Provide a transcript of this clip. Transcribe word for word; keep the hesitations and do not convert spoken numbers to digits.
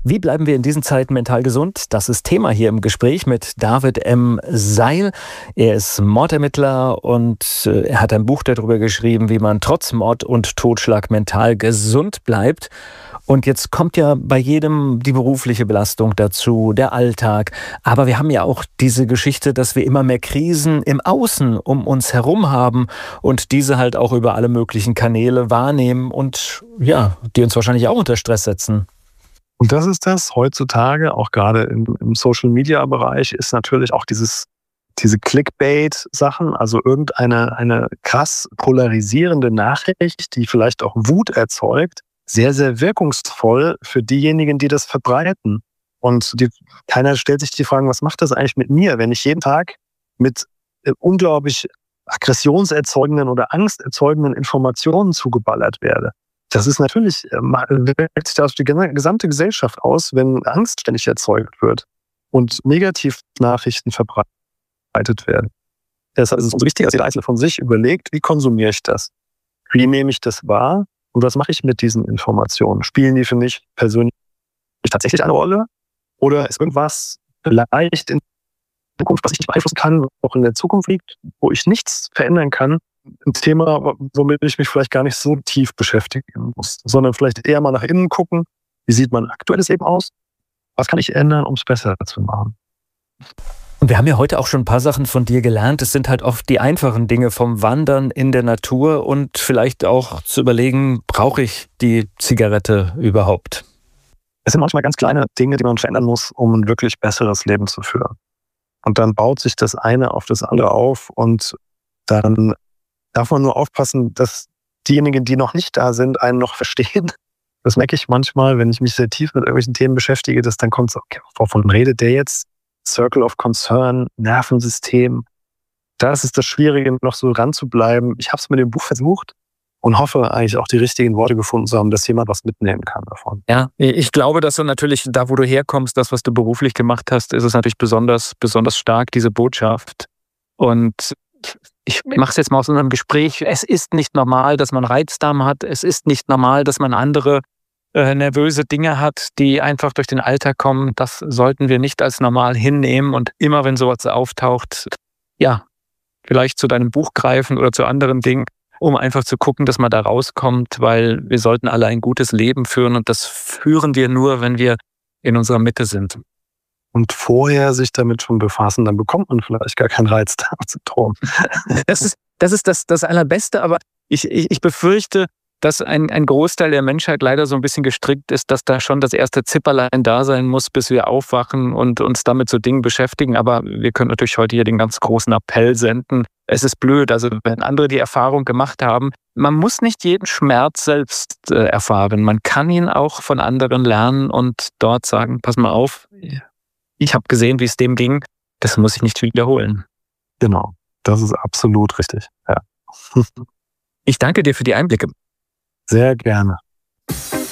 Wie bleiben wir in diesen Zeiten mental gesund? Das ist Thema hier im Gespräch mit David M. Seil. Er ist Mordermittler und äh, er hat ein Buch darüber geschrieben, wie man trotz Mord und Totschlag mental gesund bleibt. Und jetzt kommt ja bei jedem die berufliche Belastung dazu, der Alltag. Aber wir haben ja auch diese Geschichte, dass wir immer mehr Krisen im Außen um uns herum haben und diese halt auch über alle möglichen Kanäle wahrnehmen und ja, die uns wahrscheinlich auch unter Stress setzen. Und das ist das heutzutage, auch gerade im, im Social-Media-Bereich, ist natürlich auch dieses, diese Clickbait-Sachen, also irgendeine eine krass polarisierende Nachricht, die vielleicht auch Wut erzeugt, sehr, sehr wirkungsvoll für diejenigen, die das verbreiten. Und die, keiner stellt sich die Frage, was macht das eigentlich mit mir, wenn ich jeden Tag mit äh, unglaublich aggressionserzeugenden oder angsterzeugenden Informationen zugeballert werde. Das ist natürlich, äh, wirkt sich das auf die gesamte Gesellschaft aus, wenn Angst ständig erzeugt wird und Negativnachrichten verbreitet werden. Deshalb ist es umso wichtiger, dass jeder Einzelne von sich überlegt, wie konsumiere ich das? Wie nehme ich das wahr? Und was mache ich mit diesen Informationen? Spielen die für mich persönlich tatsächlich eine Rolle? Oder ist irgendwas vielleicht in Zukunft, was ich nicht beeinflussen kann, auch in der Zukunft liegt, wo ich nichts verändern kann? Ein Thema, womit ich mich vielleicht gar nicht so tief beschäftigen muss, sondern vielleicht eher mal nach innen gucken. Wie sieht mein aktuelles Leben aus? Was kann ich ändern, um es besser zu machen? Und wir haben ja heute auch schon ein paar Sachen von dir gelernt. Es sind halt oft die einfachen Dinge vom Wandern in der Natur und vielleicht auch zu überlegen, brauche ich die Zigarette überhaupt? Es sind manchmal ganz kleine Dinge, die man verändern muss, um ein wirklich besseres Leben zu führen. Und dann baut sich das eine auf das andere auf und dann darf man nur aufpassen, dass diejenigen, die noch nicht da sind, einen noch verstehen. Das merke ich manchmal, wenn ich mich sehr tief mit irgendwelchen Themen beschäftige, dass dann kommt so, okay, wovon redet der jetzt? Circle of Concern, Nervensystem. Das ist das Schwierige, noch so ranzubleiben. Ich habe es mit dem Buch versucht und hoffe eigentlich auch die richtigen Worte gefunden zu haben, dass jemand was mitnehmen kann davon. Ja, ich glaube, dass du natürlich, da wo du herkommst, das, was du beruflich gemacht hast, ist es natürlich besonders, besonders stark, diese Botschaft. Und ich mache es jetzt mal aus unserem Gespräch. Es ist nicht normal, dass man Reizdarm hat. Es ist nicht normal, dass man andere äh, nervöse Dinge hat, die einfach durch den Alltag kommen. Das sollten wir nicht als normal hinnehmen. Und immer, wenn sowas auftaucht, ja, vielleicht zu deinem Buch greifen oder zu anderen Dingen, um einfach zu gucken, dass man da rauskommt, weil wir sollten alle ein gutes Leben führen. Und das führen wir nur, wenn wir in unserer Mitte sind. Und vorher sich damit schon befassen, dann bekommt man vielleicht gar kein Reizdarmsyndrom. Das ist das, ist das, das Allerbeste, aber ich, ich, ich befürchte, dass ein, ein Großteil der Menschheit leider so ein bisschen gestrickt ist, dass da schon das erste Zipperlein da sein muss, bis wir aufwachen und uns damit so Dingen beschäftigen. Aber wir können natürlich heute hier den ganz großen Appell senden. Es ist blöd, also wenn andere die Erfahrung gemacht haben, man muss nicht jeden Schmerz selbst äh, erfahren. Man kann ihn auch von anderen lernen und dort sagen, pass mal auf, ich habe gesehen, wie es dem ging, das muss ich nicht wiederholen. Genau, das ist absolut richtig. Ja. Ich danke dir für die Einblicke. Sehr gerne.